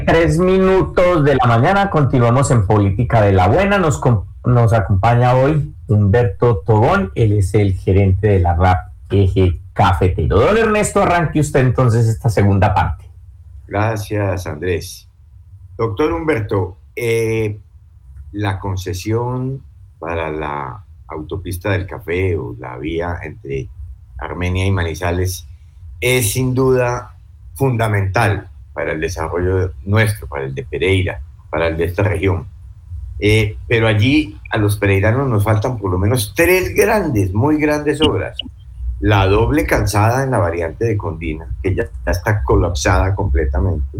3 minutos de la mañana, continuamos en Política de la Buena. Nos acompaña hoy Humberto Tobón, él es el gerente de la RAP Eje Cafetero. Don Ernesto, arranque usted entonces esta segunda parte. Gracias, Andrés. Doctor Humberto, la concesión para la autopista del café o la vía entre Armenia y Manizales es sin duda fundamental para el desarrollo nuestro, para el de Pereira, para el de esta región. Pero allí a los pereiranos nos faltan por lo menos tres grandes, muy grandes obras. La doble calzada en la variante de Condina, que ya está colapsada completamente.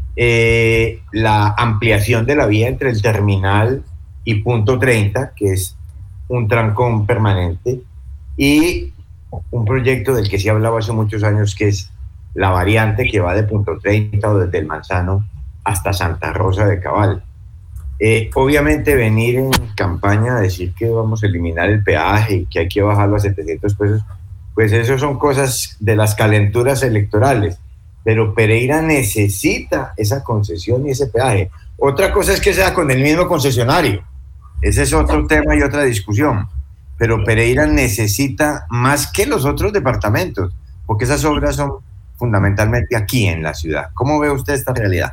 La ampliación de la vía entre el terminal y punto 30, que es un trancón permanente, y un proyecto del que se hablaba hace muchos años, que es la variante que va de punto 30 o desde el Manzano hasta Santa Rosa de Cabal. Obviamente venir en campaña a decir que vamos a eliminar el peaje y que hay que bajarlo a 700 pesos, pues eso son cosas de las calenturas electorales, pero Pereira necesita esa concesión y ese peaje. Otra cosa es que sea con el mismo concesionario, ese es otro tema y otra discusión, pero Pereira necesita más que los otros departamentos, porque esas obras son fundamentalmente aquí en la ciudad. ¿Cómo ve usted esta realidad?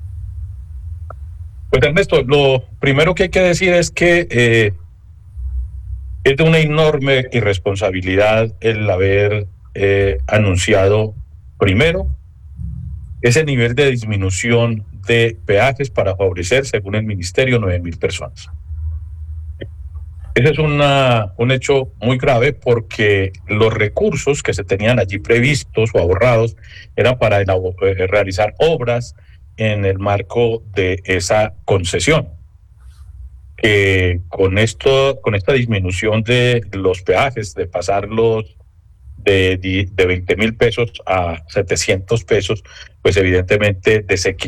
Pues Ernesto, lo primero que hay que decir es que es de una enorme irresponsabilidad el haber anunciado primero ese nivel de disminución de peajes para favorecer, según el ministerio, 9.000 personas. Ese es un hecho muy grave porque los recursos que se tenían allí previstos o ahorrados eran para realizar obras en el marco de esa concesión. Con esta disminución de los peajes, de pasarlos de 20.000 pesos a 700 pesos, pues evidentemente desequilibra